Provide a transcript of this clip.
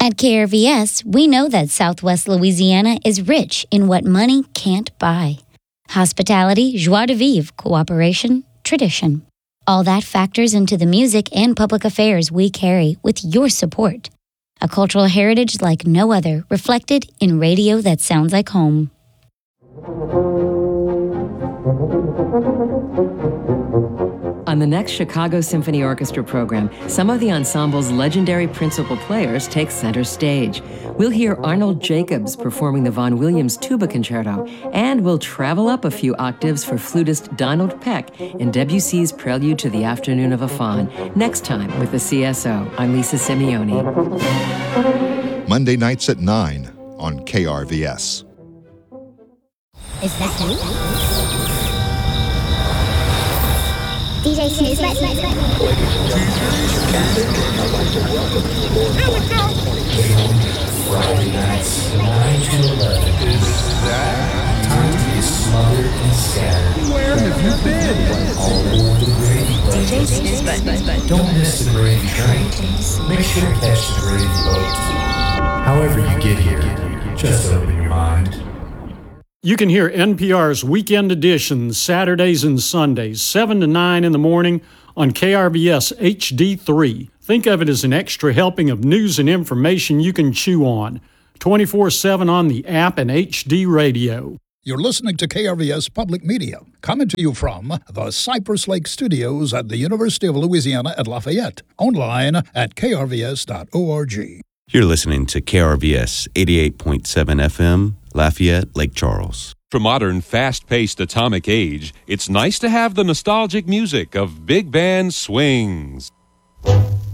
At KRVS, we know that Southwest Louisiana is rich in what money can't buy. Hospitality, joie de vivre, cooperation, tradition. All that factors into the music and public affairs we carry with your support. A cultural heritage like no other, reflected in radio that sounds like home. On the next Chicago Symphony Orchestra program, some of the ensemble's legendary principal players take center stage. We'll hear Arnold Jacobs performing the Vaughan Williams Tuba Concerto, and we'll travel up a few octaves for flutist Donald Peck in Debussy's Prelude to the Afternoon of a Faun. Next time with the CSO, I'm Lisa Simeone. Monday nights at 9 on KRVS. Is that you? DJ Snooze, let's Friday nights, 9 to 11. Is that time to be smothered and scattered? Where have you been? All aboard the gravy boat. DJ Snooze, Don't miss the gravy train. Make sure to catch the gravy boat. However you get here, just open your mind. You can hear NPR's Weekend Edition Saturdays and Sundays, 7 to 9 in the morning on KRVS HD3. Think of it as an extra helping of news and information you can chew on. 24/7 on the app and HD radio. You're listening to KRVS Public Media, coming to you from the Cypress Lake Studios at the University of Louisiana at Lafayette. Online at krvs.org. You're listening to KRVS 88.7 FM, Lafayette, Lake Charles. For modern, fast-paced atomic age, it's nice to have the nostalgic music of big band swings.